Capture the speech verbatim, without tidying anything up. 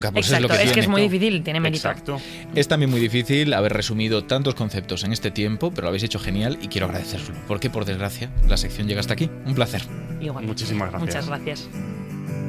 Pues Exacto, es, lo que, es tiene. que es muy difícil, tiene mérito. Exacto. Es también muy difícil haber resumido tantos conceptos en este tiempo, pero lo habéis hecho genial y quiero agradecerlo, porque por desgracia la sección llega hasta aquí. Un placer. Igual. Muchísimas gracias. Muchas gracias.